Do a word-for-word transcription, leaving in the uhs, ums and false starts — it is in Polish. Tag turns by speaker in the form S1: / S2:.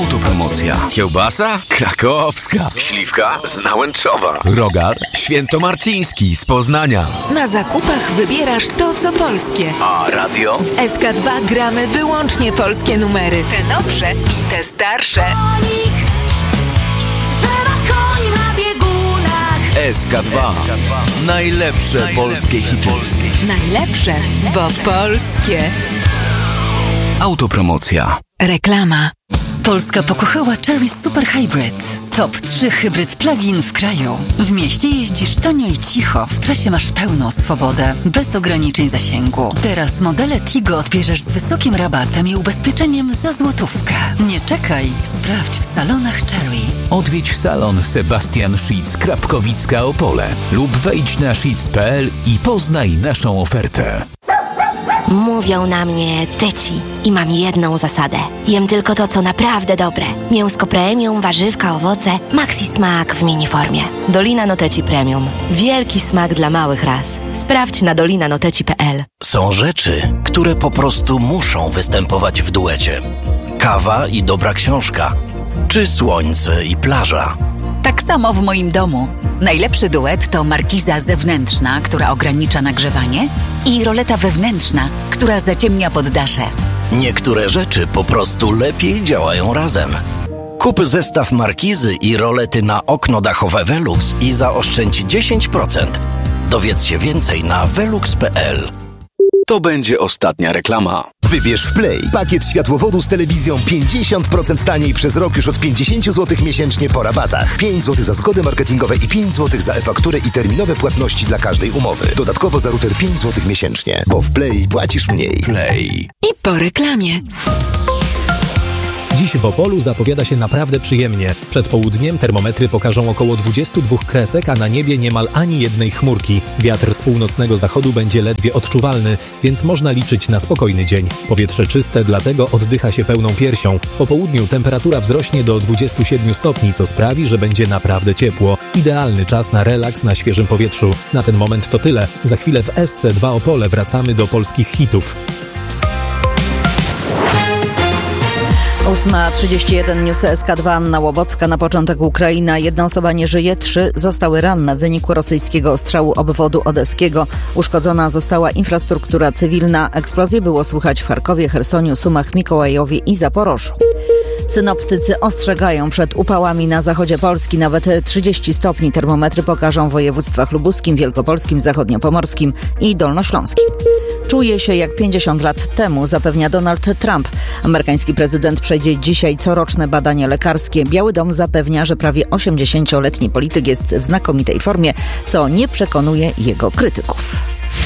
S1: Autopromocja. Kiełbasa? Krakowska. Śliwka z Nałęczowa. Rogal świętomarciński z Poznania.
S2: Na zakupach wybierasz to, co polskie.
S1: A radio?
S2: W S K dwa gramy wyłącznie polskie numery. Te nowsze i te starsze.
S1: S K dwa. Najlepsze, Najlepsze polskie hity.
S2: Najlepsze, bo polskie.
S1: Autopromocja.
S2: Reklama.
S3: Polska pokochała Chery Super Hybrid. Top trzy hybryd plug-in w kraju. W mieście jeździsz tanio i cicho, w trasie masz pełną swobodę, bez ograniczeń zasięgu. Teraz modele Tigo odbierzesz z wysokim rabatem i ubezpieczeniem za złotówkę. Nie czekaj, sprawdź w salonach Chery.
S4: Odwiedź salon Sebastian Szitz, Krapkowicka Opole lub wejdź na szitz kropka p l i poznaj naszą ofertę.
S5: Mówią na mnie tyci i mam jedną zasadę. Jem tylko to, co naprawdę dobre. Mięsko premium, warzywka, owoce, maxi smak w miniformie. Dolina Noteci Premium. Wielki smak dla małych ras. Sprawdź na dolina noteci kropka p l.
S6: Są rzeczy, które po prostu muszą występować w duecie. Kawa i dobra książka. Czy słońce i plaża.
S3: Tak samo w moim domu. Najlepszy duet to markiza zewnętrzna, która ogranicza nagrzewanie, i roleta wewnętrzna, która zaciemnia poddasze.
S6: Niektóre rzeczy po prostu lepiej działają razem. Kup zestaw markizy i rolety na okno dachowe Velux i zaoszczędź dziesięć procent. Dowiedz się więcej na velux kropka p l.
S1: To będzie ostatnia reklama.
S7: Wybierz w Play pakiet światłowodu z telewizją pięćdziesiąt procent taniej przez rok już od pięćdziesiąt złotych miesięcznie po rabatach. pięć złotych za zgody marketingowe i pięć złotych za e-fakturę i terminowe płatności dla każdej umowy. Dodatkowo za router pięć złotych miesięcznie, bo w Play płacisz mniej.
S4: Play.
S2: I po reklamie.
S8: Dziś w Opolu zapowiada się naprawdę przyjemnie. Przed południem termometry pokażą około dwadzieścia dwa kresek, a na niebie niemal ani jednej chmurki. Wiatr z północnego zachodu będzie ledwie odczuwalny, więc można liczyć na spokojny dzień. Powietrze czyste, dlatego oddycha się pełną piersią. Po południu temperatura wzrośnie do dwudziestu siedmiu stopni, co sprawi, że będzie naprawdę ciepło. Idealny czas na relaks na świeżym powietrzu. Na ten moment to tyle. Za chwilę w S C dwa Opole wracamy do polskich hitów.
S9: ósma trzydzieści jeden, News S K dwa, Anna Łobocka. Na początek Ukraina. Jedna osoba nie żyje, trzy zostały ranne w wyniku rosyjskiego ostrzału obwodu odeskiego. Uszkodzona została infrastruktura cywilna. Eksplozje było słychać w Charkowie, Chersoniu, Sumach, Mikołajowie i Zaporoszu. Synoptycy ostrzegają przed upałami na zachodzie Polski. Nawet trzydzieści stopni termometry pokażą w województwach lubuskim, wielkopolskim, zachodniopomorskim i dolnośląskim. Czuje się jak pięćdziesiąt lat temu, zapewnia Donald Trump. Amerykański prezydent przejdzie dzisiaj coroczne badania lekarskie. Biały Dom zapewnia, że prawie osiemdziesięcioletni polityk jest w znakomitej formie, co nie przekonuje jego krytyków.